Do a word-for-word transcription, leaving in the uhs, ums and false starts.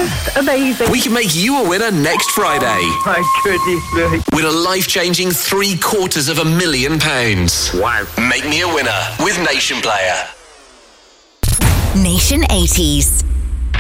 Just amazing. We can make you a winner next Friday. My goodness me. Win a life-changing three quarters of a million pounds. Wow. Make me a winner with Nation Player. Nation eighties.